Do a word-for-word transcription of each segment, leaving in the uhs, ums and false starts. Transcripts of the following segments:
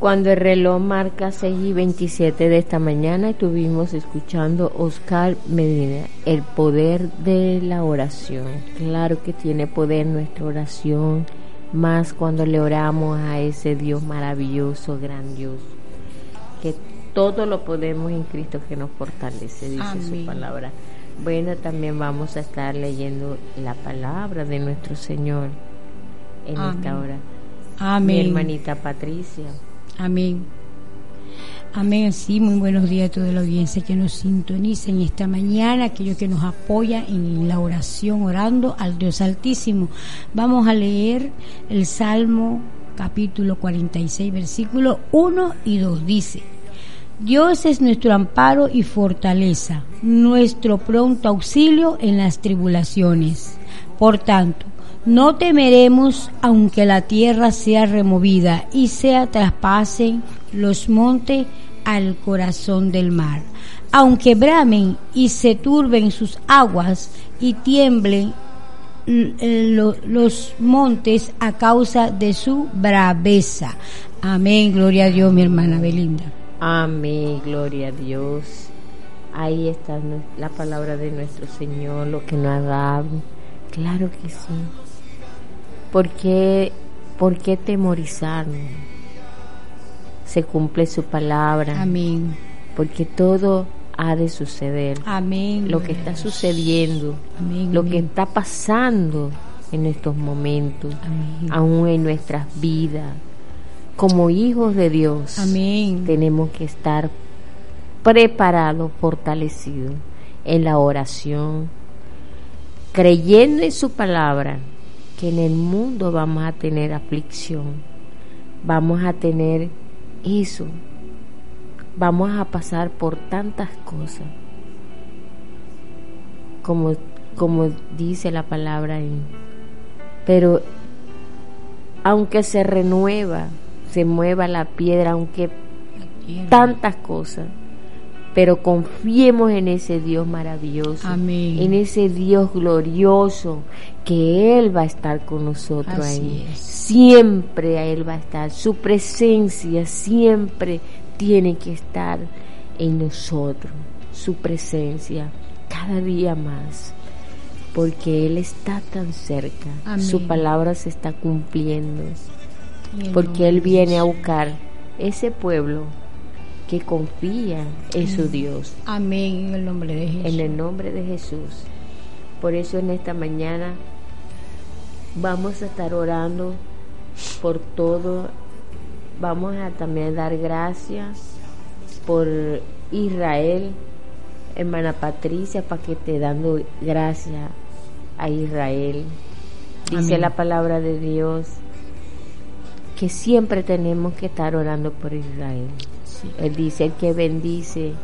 Cuando el reloj marca seis y veintisiete de esta mañana, estuvimos escuchando Oscar Medina, el poder de la oración. Claro que tiene poder nuestra oración, más cuando le oramos a ese Dios maravilloso, grandioso, que todo lo podemos en Cristo que nos fortalece, dice Amén. Su palabra. Bueno, también vamos a estar leyendo la palabra de nuestro Señor en Amén. Esta hora. Amén. Mi hermanita Patricia. Amén. Amén. Sí, muy buenos días a toda la audiencia que nos sintoniza en esta mañana, aquellos que nos apoyan en la oración, orando al Dios Altísimo. Vamos a leer el Salmo capítulo cuarenta y seis, versículos uno y dos. Dice: Dios es nuestro amparo y fortaleza, nuestro pronto auxilio en las tribulaciones. Por tanto, no temeremos aunque la tierra sea removida y se traspasen los montes al corazón del mar, aunque bramen y se turben sus aguas y tiemblen los montes a causa de su braveza. Amén. Gloria a Dios, mi hermana Belinda. Amén. Gloria a Dios. Ahí está la palabra de nuestro Señor, lo que nos ha dado. Claro que sí. ¿Por qué, por qué temorizarnos? Se cumple su palabra. Amén. Porque todo ha de suceder. Amén. Lo que está sucediendo, amén, lo amén. que está pasando en estos momentos, amén. Aún en nuestras vidas, como hijos de Dios, amén. Tenemos que estar preparados, fortalecidos en la oración, creyendo en su palabra, que en el mundo vamos a tener aflicción, vamos a tener eso, vamos a pasar por tantas cosas, como, como dice la palabra ahí, pero aunque se renueva, se mueva la piedra, aunque tantas cosas, pero confiemos en ese Dios maravilloso, amén. En ese Dios glorioso, que Él va a estar con nosotros. Así ahí. Es. Siempre Él va a estar, su presencia siempre tiene que estar en nosotros, su presencia cada día más, porque Él está tan cerca, amén. Su palabra se está cumpliendo, porque Él viene a buscar ese pueblo que confía en su Dios. Amén, en el nombre de Jesús. En el nombre de Jesús. Por eso en esta mañana vamos a estar orando por todo. Vamos a también dar gracias por Israel, hermana Patricia, para que esté dando gracias a Israel. Dice amén. La palabra de Dios que siempre tenemos que estar orando por Israel. Él dice: el que bendice,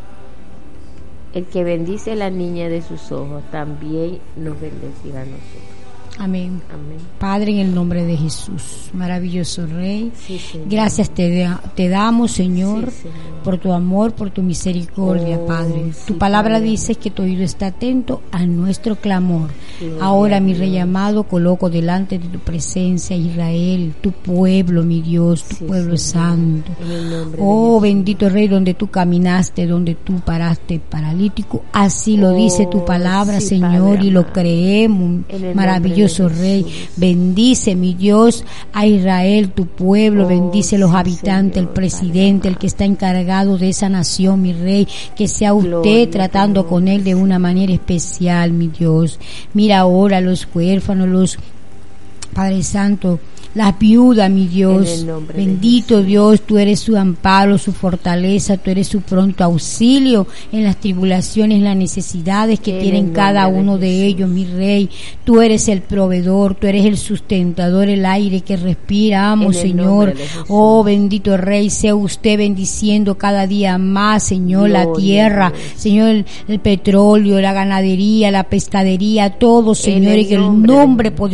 el que bendice a la niña de sus ojos, también nos bendecirá a nosotros. Amén. Amén. Padre, en el nombre de Jesús, maravilloso Rey, sí, gracias te, da, te damos, Señor, sí, Señor, por tu amor, por tu misericordia, oh, Padre. Sí, tu palabra Padre. Dice que tu oído está atento a nuestro clamor. Sí, Ahora, mi Dios. Rey amado, coloco delante de tu presencia Israel, tu pueblo, mi Dios, tu sí, pueblo Señor. santo. Oh, bendito Rey, donde tú caminaste, donde tú paraste paralítico, así lo oh, dice tu palabra, sí, Señor, Padre, y lo creemos. Maravilloso Rey, bendice, mi Dios, a Israel, tu pueblo, oh, bendice a los sí, habitantes, Señor, el presidente, Padre, el que está encargado de esa nación, mi Rey, que sea usted Gloria tratando con Dios. Él de una manera especial, mi Dios. Mira ahora los huérfanos, los Padre Santo, las viudas, mi Dios, bendito Dios, tú eres su amparo, su fortaleza, tú eres su pronto auxilio en las tribulaciones, en las necesidades que en tienen cada uno de, de ellos, mi Rey. Tú eres el proveedor, tú eres el sustentador, el aire que respiramos, Señor. Oh, bendito Rey, sea usted bendiciendo cada día más, Señor, Gloria la tierra, Señor, el, el petróleo, la ganadería, la pescadería, todo, Señor, y que el nombre poderoso